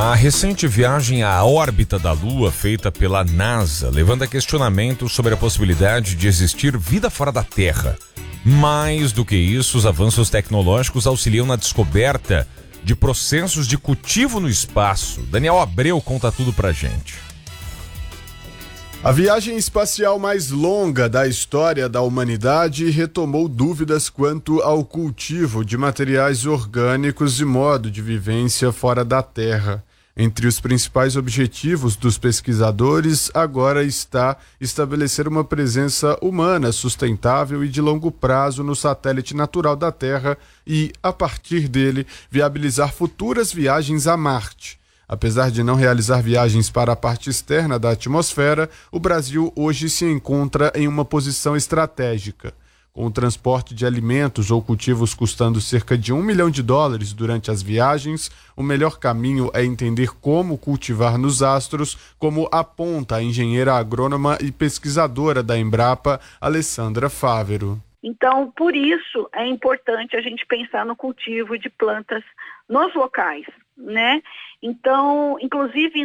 A recente viagem à órbita da Lua, feita pela NASA, levanta questionamentos sobre a possibilidade de existir vida fora da Terra. Mais do que isso, os avanços tecnológicos auxiliam na descoberta de processos de cultivo no espaço. Daniel Abreu conta tudo pra gente. A viagem espacial mais longa da história da humanidade retomou dúvidas quanto ao cultivo de materiais orgânicos e modo de vivência fora da Terra. Entre os principais objetivos dos pesquisadores agora está estabelecer uma presença humana sustentável e de longo prazo no satélite natural da Terra e, a partir dele, viabilizar futuras viagens a Marte. Apesar de não realizar viagens para a parte externa da atmosfera, o Brasil hoje se encontra em uma posição estratégica. Com o transporte de alimentos ou cultivos custando cerca de $1 milhão durante as viagens, o melhor caminho é entender como cultivar nos astros, como aponta a engenheira agrônoma e pesquisadora da Embrapa, Alessandra Fávero. Então, por isso é importante a gente pensar no cultivo de plantas nos locais, né? Então, inclusive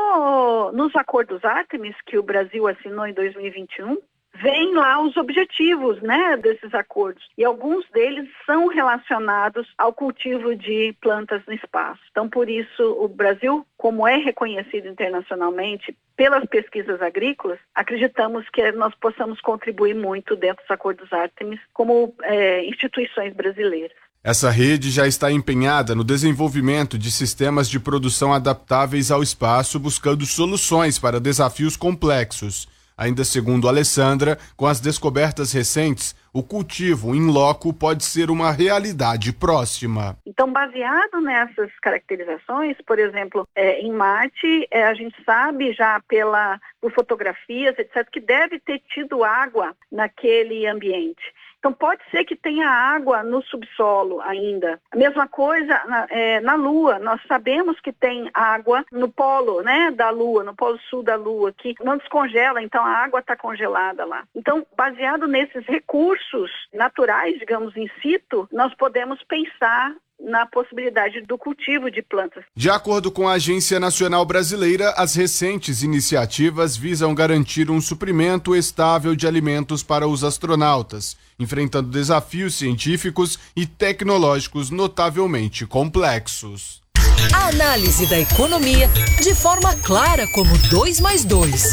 nos acordos Artemis, que o Brasil assinou em 2021, vem lá os objetivos, né, desses acordos. E alguns deles são relacionados ao cultivo de plantas no espaço. Então, por isso, o Brasil, como é reconhecido internacionalmente pelas pesquisas agrícolas, acreditamos que nós possamos contribuir muito dentro dos acordos Artemis como instituições brasileiras. Essa rede já está empenhada no desenvolvimento de sistemas de produção adaptáveis ao espaço, buscando soluções para desafios complexos. Ainda segundo Alessandra, com as descobertas recentes, o cultivo in loco pode ser uma realidade próxima. Então, baseado nessas caracterizações, por exemplo, em Marte, a gente sabe já por fotografias, etc., que deve ter tido água naquele ambiente. Então, pode ser que tenha água no subsolo ainda. A mesma coisa na Lua. Nós sabemos que tem água no polo, né, da Lua, no polo sul da Lua, que não descongela, então a água está congelada lá. Então, baseado nesses recursos naturais, digamos, in situ, nós podemos pensar na possibilidade do cultivo de plantas. De acordo com a Agência Nacional Brasileira, as recentes iniciativas visam garantir um suprimento estável de alimentos para os astronautas, enfrentando desafios científicos e tecnológicos notavelmente complexos. A análise da economia de forma clara como 2 mais 2.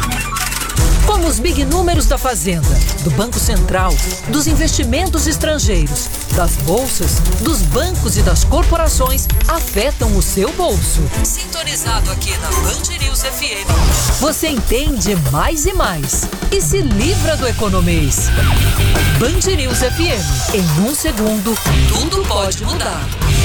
Como os big números da Fazenda, do Banco Central, dos investimentos estrangeiros, das bolsas, dos bancos e das corporações afetam o seu bolso. Sintonizado aqui na Band News FM, você entende mais e mais e se livra do economês. Band News FM, em 1 segundo, tudo pode mudar.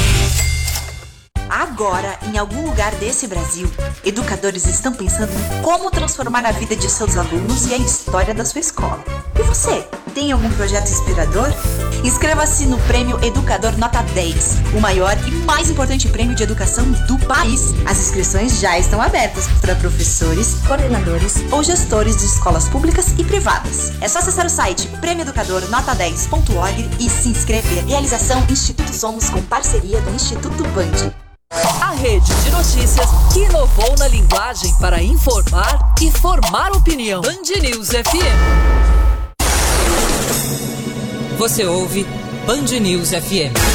Agora, em algum lugar desse Brasil, educadores estão pensando em como transformar a vida de seus alunos e a história da sua escola. E você, tem algum projeto inspirador? Inscreva-se no Prêmio Educador Nota 10, o maior e mais importante prêmio de educação do país. As inscrições já estão abertas para professores, coordenadores ou gestores de escolas públicas e privadas. É só acessar o site prêmioeducadornota10.org e se inscrever. Realização Instituto Somos com parceria do Instituto Band. A rede de notícias que inovou na linguagem para informar e formar opinião. Band News FM. Você ouve Band News FM.